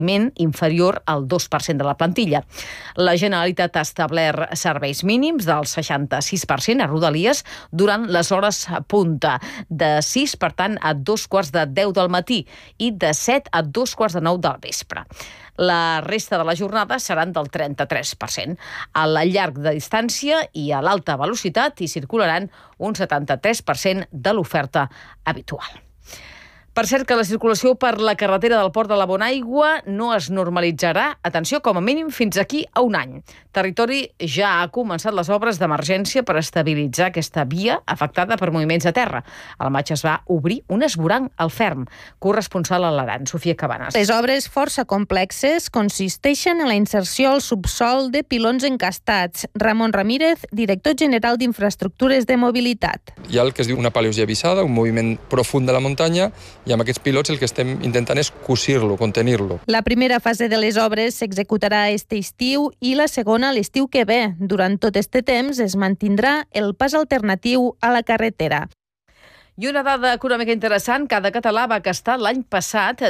inferior al 2% de la plantilla. La Generalitat ha establert serveis mínims del 66% a Rodalies durant les hores punta, de 6, per tant, a 2:15 del matí i de 7 a 2:45 del vespre. La resta de la jornada seran del 33%. Al llarg de distància i a l'alta velocitat hi circularan un 73% de l'oferta habitual. Per cert, que la circulació per la carretera del Port de la Bonaigua no es normalitzarà, atenció, com a mínim fins aquí a un any. Territori ja ha començat les obres d'emergència per estabilitzar aquesta via afectada per moviments de terra. Al maig es va obrir un esvoranc al Ferm. Corresponsal a l'Aran, Sofia Cabanes. Les obres força complexes consisteixen en la inserció al subsol de pilons encastats. Ramon Ramírez, director general d'Infraestructures de Mobilitat. Hi ha el que es diu una paleogevisada, un moviment profund de la muntanya, i amb aquests pilots el que estem intentant és cosir-lo, contenir-lo. La primera fase de les obres s'executarà este estiu i la segona l'estiu que ve. Durant tot este temps es mantindrà el pas alternatiu a la carretera. I una dada econòmica interessant, cada català va gastar l'any passat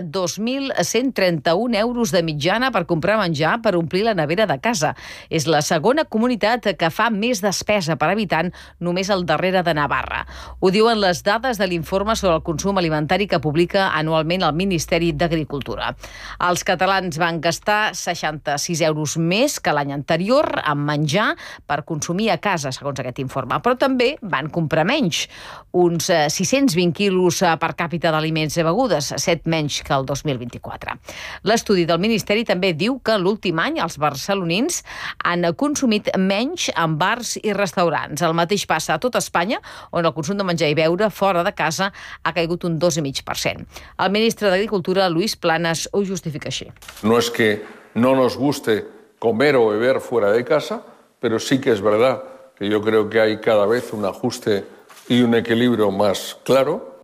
2.131 euros de mitjana per comprar menjar per omplir la nevera de casa. És la segona comunitat que fa més despesa per habitant, només al darrere de Navarra. Ho diuen les dades de l'informe sobre el consum alimentari que publica anualment el Ministeri d'Agricultura. Els catalans van gastar 66 euros més que l'any anterior en menjar per consumir a casa, segons aquest informe. Però també van comprar menys, uns 620 quilos per càpita d'aliments i begudes, 7 menys que el 2024. L'estudi del Ministeri també diu que l'últim any els barcelonins han consumit menys en bars i restaurants. El mateix passa a tot Espanya, on el consum de menjar i beure fora de casa ha caigut un 2,5%. El ministre d'Agricultura, Luis Planas, ho justifica així. No es que no nos guste comer o beber fuera de casa, pero sí que es verdad que yo creo que hay cada vez un ajuste y un equilibrio más claro.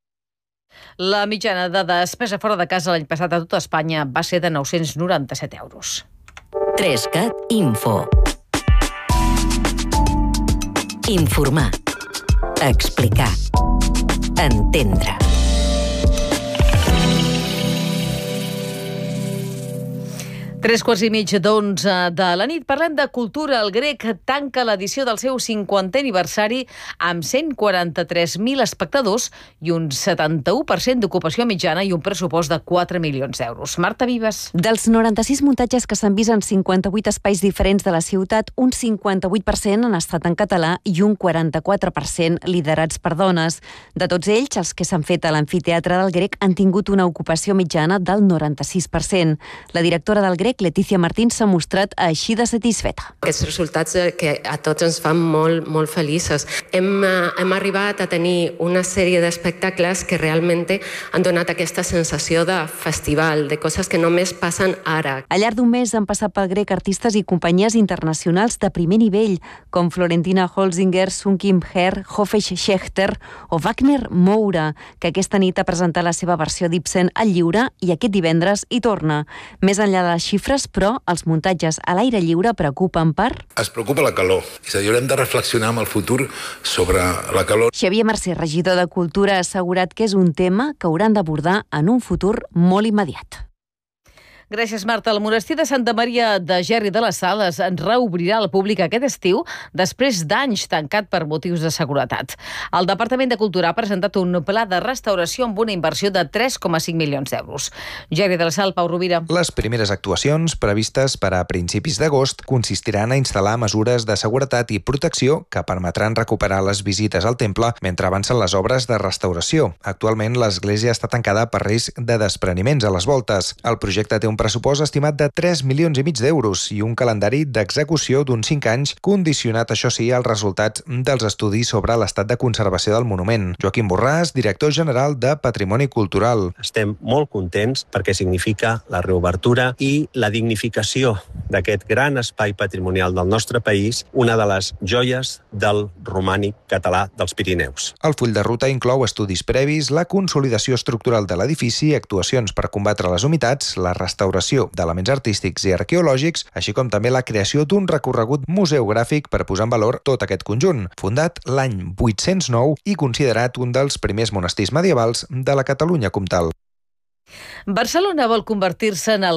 La mitjana de despesa fora de casa l'any passat a tot Espanya va ser de 997 euros. 3CAT Info. Informar. Explicar. Entendre. 3:15 de la nit. Parlem de cultura. El Grec tanca l'edició del seu 50è aniversari amb 143.000 espectadors i un 71% d'ocupació mitjana i un pressupost de 4 milions d'euros. Marta Vives. Dels 96 muntatges que s'han vist en 58 espais diferents de la ciutat, un 58% han estat en català i un 44% liderats per dones. De tots ells, els que s'han fet a l'amfiteatre del Grec han tingut una ocupació mitjana del 96%. La directora del Grec, Letícia Martín, s'ha mostrat així de satisfeta. Aquests resultats que a tots ens fan molt feliços. Hem arribat a tenir una sèrie d'espectacles que realment han donat aquesta sensació de festival, de coses que només passen ara. Al llarg d'un mes han passat pel Grec artistes i companyies internacionals de primer nivell, com Florentina Holzinger, Sunkim Her, Hofesh Schechter o Wagner Moura, que aquesta nit ha presentat la seva versió d'Ibsen al lliure i aquest divendres hi torna. Més enllà de les xifres, però, els muntatges a l'aire lliure preocupen per... Es preocupa la calor. És a dir, haurem de reflexionar amb el futur sobre la calor. Xavier Mercè, regidor de Cultura, ha assegurat que és un tema que hauran d'abordar en un futur molt immediat. Gràcies, Marta. El monestir de Santa Maria de Gerri de les Sales en reobrirà al públic aquest estiu després d'anys tancat per motius de seguretat. El Departament de Cultura ha presentat un pla de restauració amb una inversió de 3,5 milions d'euros. Gerri de la Sal, Pau Rovira. Les primeres actuacions previstes per a principis d'agost consistiran a instal·lar mesures de seguretat i protecció que permetran recuperar les visites al temple mentre avancen les obres de restauració. Actualment, l'església està tancada per risc de despreniments a les voltes. El projecte té un pressupost estimat de 3,5 milions d'euros i un calendari d'execució d'uns 5 anys, condicionat, això sí, als resultats dels estudis sobre l'estat de conservació del monument. Joaquim Borràs, director general de Patrimoni Cultural. Estem molt contents perquè significa la reobertura i la dignificació d'aquest gran espai patrimonial del nostre país, una de les joies del romànic català dels Pirineus. El full de ruta inclou estudis previs, la consolidació estructural de l'edifici, actuacions per combatre les humitats, la restauració d'elements artístics i arqueològics, així com també la creació d'un recorregut museogràfic per posar en valor tot aquest conjunt, fundat l'any 809 i considerat un dels primers monestirs medievals de la Catalunya comtal. Barcelona vol convertir-se en el